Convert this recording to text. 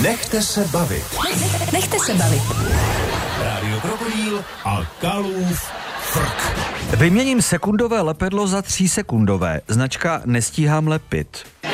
Nechte se bavit. Nechte se bavit. Rádio Krokodýl a Kalův frk. Vyměním sekundové lepidlo za 3sekundové. Značka Nestíhám lepit.